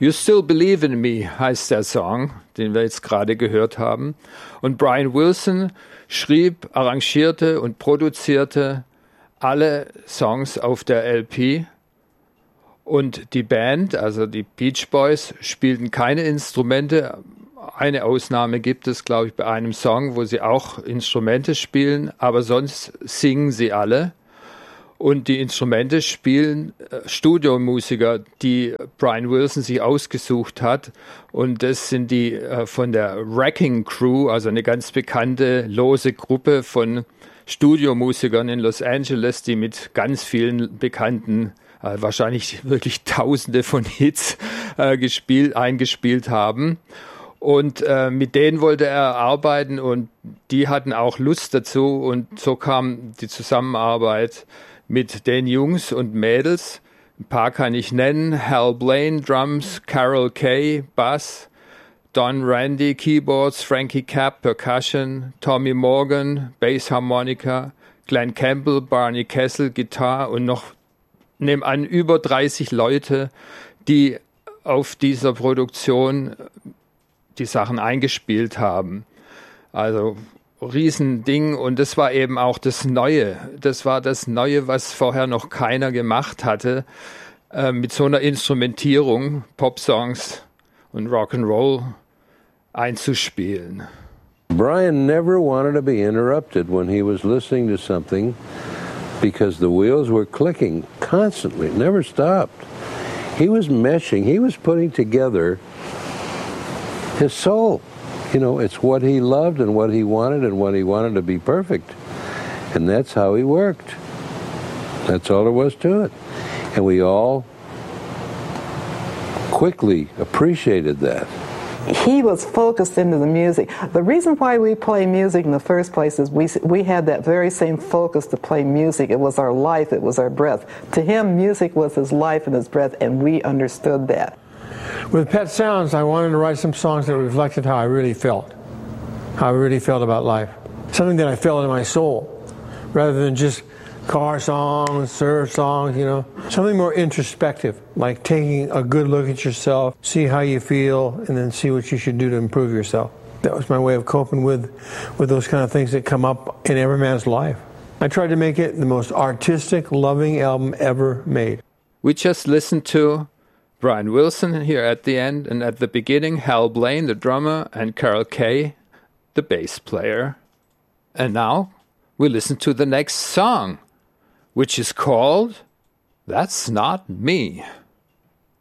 You Still Believe in Me heißt der Song, den wir jetzt gerade gehört haben. Und Brian Wilson schrieb, arrangierte und produzierte alle Songs auf der LP. Und die Band, also die Beach Boys, spielten keine Instrumente. Eine Ausnahme gibt es, glaube ich, bei einem Song, wo sie auch Instrumente spielen, aber sonst singen sie alle. Und die Instrumente spielen Studiomusiker, die Brian Wilson sich ausgesucht hat. Und das sind die von der Wrecking Crew, also eine ganz bekannte lose Gruppe von Studiomusikern in Los Angeles, die mit ganz vielen bekannten, wahrscheinlich wirklich Tausende von Hits eingespielt haben. Und mit denen wollte er arbeiten und die hatten auch Lust dazu. Und so kam die Zusammenarbeit mit den Jungs und Mädels. Ein paar kann ich nennen. Hal Blaine, Drums, Carol Kay, Bass, Don Randy, Keyboards, Frankie Capp, Percussion, Tommy Morgan, Bass Harmonica, Glenn Campbell, Barney Kessel, Gitarre und noch nebenan über 30 Leute, die auf dieser Produktion die Sachen eingespielt haben. Also Riesending, und das war eben auch das Neue. Das war das Neue, was vorher noch keiner gemacht hatte, mit so einer Instrumentierung Popsongs und Rock'n'Roll einzuspielen. Brian never wanted to be interrupted when he was listening to something because the wheels were clicking constantly, never stopped. He was meshing, he was putting together his soul. You know, it's what he loved and what he wanted to be perfect. And that's how he worked. That's all there was to it. And we all quickly appreciated that. He was focused into the music. The reason why we play music in the first place is we had that very same focus to play music. It was our life, it was our breath. To him, music was his life and his breath, and we understood that. With Pet Sounds, I wanted to write some songs that reflected how I really felt about life. Something that I felt in my soul, rather than just car songs, surf songs, you know. Something more introspective, like taking a good look at yourself, see how you feel, and then see what you should do to improve yourself. That was my way of coping with those kind of things that come up in every man's life. I tried to make it the most artistic, loving album ever made. We just listened to Brian Wilson here at the end, and at the beginning, Hal Blaine, the drummer, and Carol Kay, the bass player. And now we listen to the next song, which is called That's Not Me.